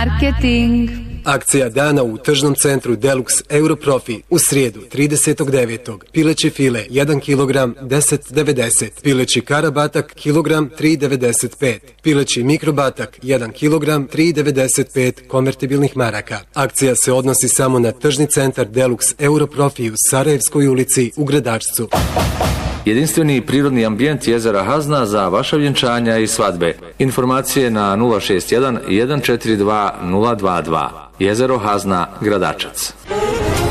Marketing. Akcija dana u tržnom centru Deluxe Europrofi u srijedu 30.9. Pileći file 1 kg 10,90. Pileći karabatak kilogram 3,95. Pileći mikrobatak 1 kg 3,95 konvertibilnih maraka. Akcija se odnosi samo na tržni centar Deluxe Europrofi u Sarajevskoj ulici u Gradačcu. Jedinstveni prirodni ambijent jezera Hazna za vaša vjenčanja i svadbe. Informacije na 061 142 022. Jezero Hazna, Gradačac.